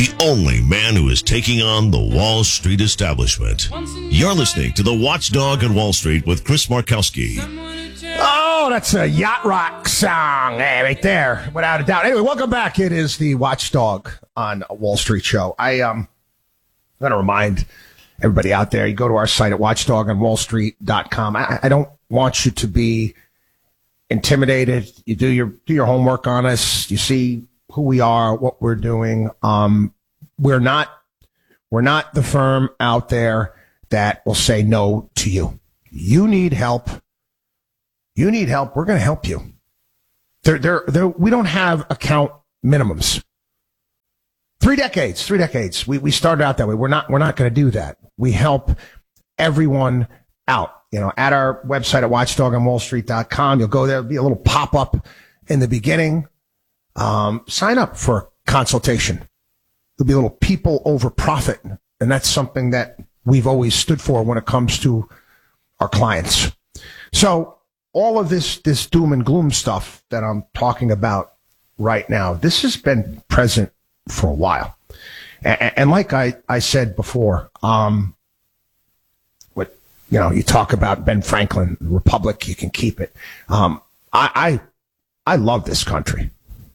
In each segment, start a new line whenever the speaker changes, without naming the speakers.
the only man who is taking on the Wall Street establishment. You're listening to The Watchdog on Wall Street with Chris Markowski.
Oh, that's a yacht rock song right there, without a doubt. Anyway, welcome back. It is the Watchdog on Wall Street show. I'm going to remind everybody out there, you go to our site at watchdogonwallstreet.com. I don't want you to be intimidated. You do your homework on us. You see who we are, what we're doing. We're not the firm out there that will say no to you. You need help. We're going to help you. We don't have account minimums. 3 decades. We started out that way. We're not going to do that. We help everyone out. At our website at watchdogonwallstreet.com, you'll go there. There'll be a little pop-up in the beginning. Sign up for a consultation. There'll be a little people over profit. And that's something that we've always stood for when it comes to our clients. So all of this doom and gloom stuff that I'm talking about right now, this has been present for a while. And like I said before, you talk about Ben Franklin, the Republic, you can keep it. I love this country.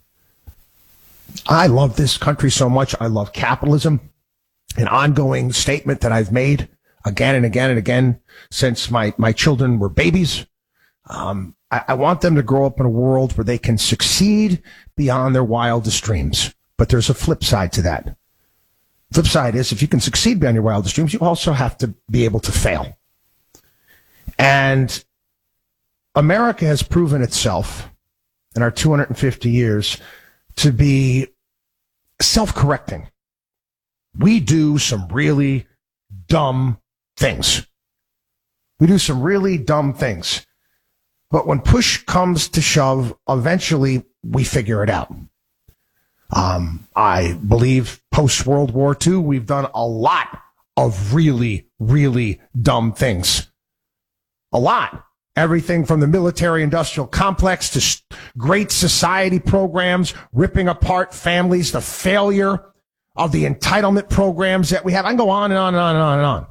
I love this country so much. I love capitalism, an ongoing statement that I've made again and again and again since my children were babies. I want them to grow up in a world where they can succeed beyond their wildest dreams. But there's a flip side to that. Flip side is, if you can succeed beyond your wildest dreams, you also have to be able to fail. And America has proven itself in our 250 years to be self-correcting. We do some really dumb things. But when push comes to shove, eventually we figure it out. I believe post-World War II, we've done a lot of really, really dumb things. A lot. Everything from the military-industrial complex to great society programs, ripping apart families, the failure of the entitlement programs that we have. I can go on and on and on and on and on.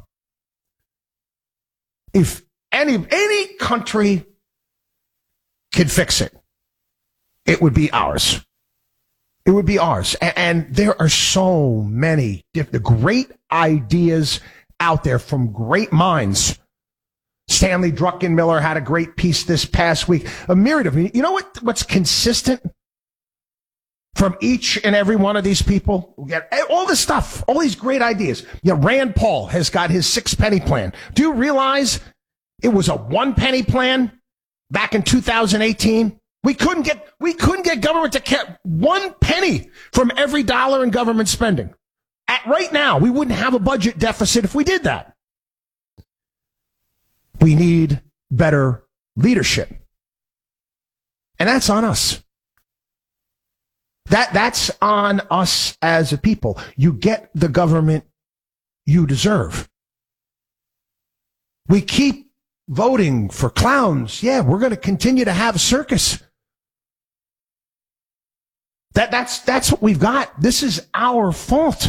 If any country could fix it, it would be ours. It would be ours. And there are so many great ideas out there from great minds. Stanley Druckenmiller had a great piece this past week. A myriad of, what's consistent from each and every one of these people? We get all this stuff, all these great ideas. Rand Paul has got his 6-penny plan. Do you realize it was a 1-penny plan back in 2018? We couldn't get government to get 1 penny from every dollar in government spending. Right now, we wouldn't have a budget deficit if we did that. We need better leadership. And that's on us. That's on us as a people. You get the government you deserve. We keep voting for clowns. Yeah, we're going to continue to have a circus. That's what we've got. This is our fault.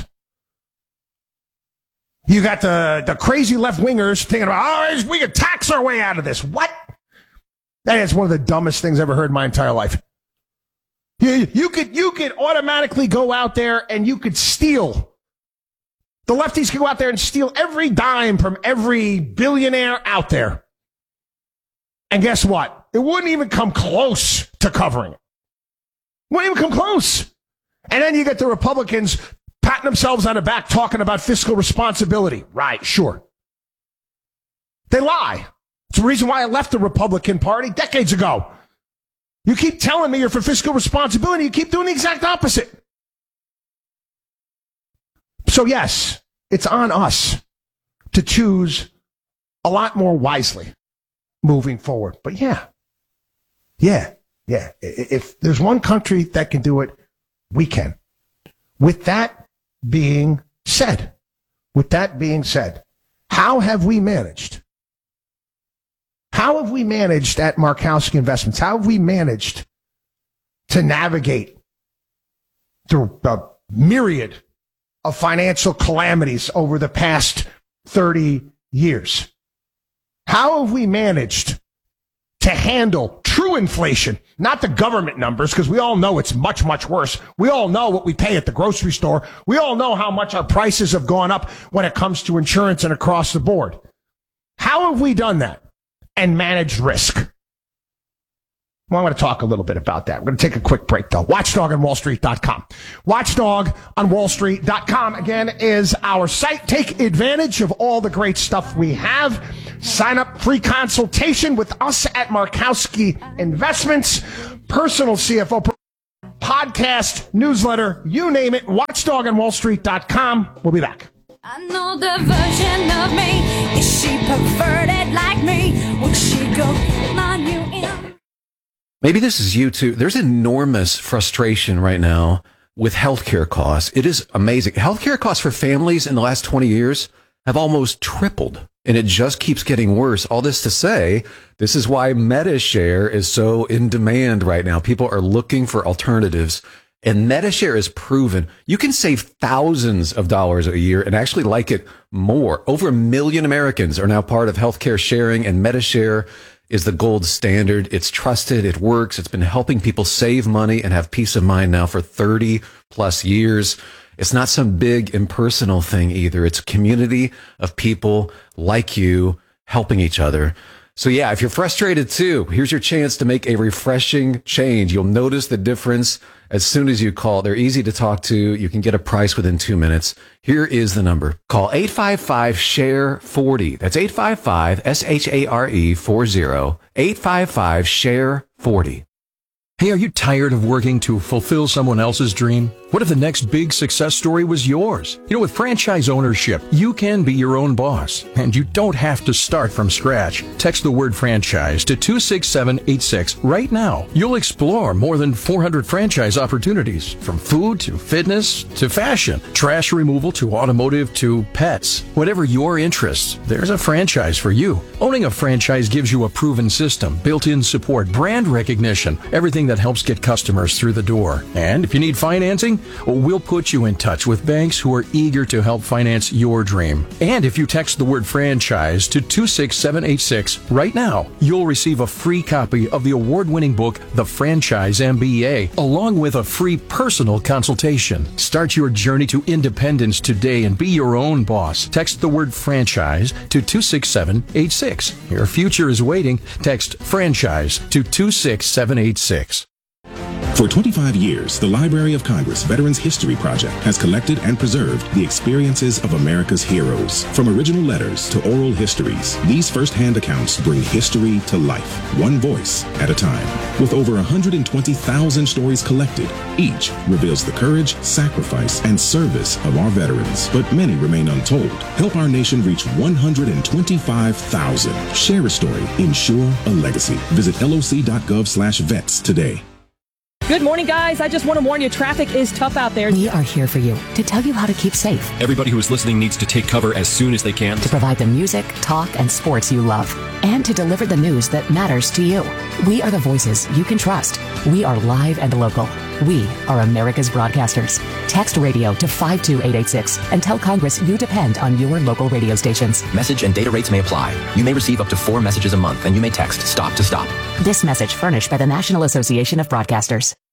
You got the crazy left-wingers thinking about, we can tax our way out of this. What? That is one of the dumbest things I've ever heard in my entire life. You could automatically go out there and you could steal. The lefties could go out there and steal every dime from every billionaire out there. And guess what? It wouldn't even come close to covering it. Wouldn't even come close. And then you get the Republicans patting themselves on the back talking about fiscal responsibility. Right, sure. They lie. It's the reason why I left the Republican Party decades ago. You keep telling me you're for fiscal responsibility. You keep doing the exact opposite. So yes, it's on us to choose a lot more wisely moving forward. But yeah. If there's one country that can do it, we can. With that being said, how have we managed? How have we managed at Markowski Investments? How have we managed to navigate through a myriad of financial calamities over the past 30 years. How have we managed to handle true inflation, not the government numbers, because we all know it's much, much worse. We all know what we pay at the grocery store. We all know how much our prices have gone up when it comes to insurance and across the board. How have we done that and managed risk? Well, I'm going to talk a little bit about that. We're going to take a quick break, though. WatchDogOnWallStreet.com. WatchDogOnWallStreet.com, again, is our site. Take advantage of all the great stuff we have. Sign up, free consultation with us at Markowski Investments. Personal CFO, podcast, newsletter, you name it. WatchDogOnWallStreet.com. We'll be back.
I know the version of me. Is she perverted like me? Would she go on you in?
Maybe this is you too. There's enormous frustration right now with healthcare costs. It is amazing. Healthcare costs for families in the last 20 years have almost tripled, and it just keeps getting worse. All this to say, this is why MediShare is so in demand right now. People are looking for alternatives, and MediShare is proven you can save thousands of dollars a year and actually like it more. Over 1 million Americans are now part of healthcare sharing, and MediShare is the gold standard. It's trusted. It works. It's been helping people save money and have peace of mind now for 30 plus years. It's not some big impersonal thing either. It's a community of people like you helping each other. So yeah, if you're frustrated too, here's your chance to make a refreshing change. You'll notice the difference as soon as you call. They're easy to talk to. You can get a price within 2 minutes. Here is the number. Call 855-SHARE-40. That's 855-SHARE-40. 855-SHARE-40.
Hey, are you tired of working to fulfill someone else's dream? What if the next big success story was yours? You know, with franchise ownership, you can be your own boss, and you don't have to start from scratch. Text the word franchise to 26786 right now. You'll explore more than 400 franchise opportunities, from food to fitness to fashion, trash removal to automotive to pets. Whatever your interests, there's a franchise for you. Owning a franchise gives you a proven system, built-in support, brand recognition, everything that helps get customers through the door. And if you need financing, we'll put you in touch with banks who are eager to help finance your dream. And if you text the word franchise to 26786 right now, you'll receive a free copy of the award-winning book, The Franchise MBA, along with a free personal consultation. Start your journey to independence today and be your own boss. Text the word franchise to 26786. Your future is waiting. Text franchise to 26786.
For 25 years, the Library of Congress Veterans History Project has collected and preserved the experiences of America's heroes. From original letters to oral histories, these first-hand accounts bring history to life, one voice at a time. With over 120,000 stories collected, each reveals the courage, sacrifice, and service of our veterans. But many remain untold. Help our nation reach 125,000. Share a story. Ensure a legacy. Visit loc.gov/vets today.
Good morning, guys. I just want to warn you, traffic is tough out there.
We are here for you to tell you how to keep safe.
Everybody who is listening needs to take cover as soon as they can.
To provide the music, talk, and sports you love. And to deliver the news that matters to you. We are the voices you can trust. We are live and local. We are America's broadcasters. Text radio to 52886 and tell Congress you depend on your local radio stations.
Message and data rates may apply. You may receive up to 4 messages a month, and you may text STOP to STOP.
This message furnished by the National Association of Broadcasters.